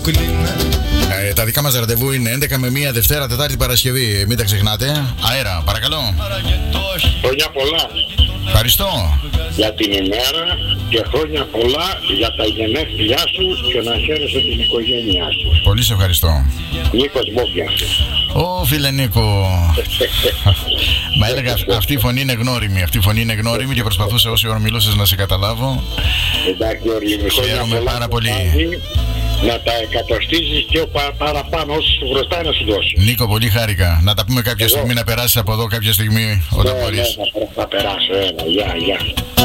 Τα δικά μας ραντεβού είναι 11 με 1 Δευτέρα, Τετάρτη, Παρασκευή. Μην τα ξεχνάτε. Αέρα, παρακαλώ. Χρόνια πολλά. Ευχαριστώ. Για την ημέρα και χρόνια πολλά για τα γενέθλιά σου και να χαίρεσαι την οικογένειά σου. Πολύ σε ευχαριστώ. Νίκος Μπόμπιας. Ω, φίλε Νίκο. Μα έλεγα αυτή η φωνή είναι γνώριμη. Αυτή η φωνή είναι γνώριμη και προσπαθούσα όση ώρα μιλούσες να σε καταλάβω. Εντάξει, Ορλή, χαίρομαι πάρα πολύ. Να τα εκατοστήσεις και παραπάνω όσους σου χρωστάει να σου δώσει. Νίκο, πολύ χάρηκα. Να τα πούμε κάποια στιγμή, να περάσεις από εδώ κάποια στιγμή όταν μπορείς. Θα περάσω, γεια.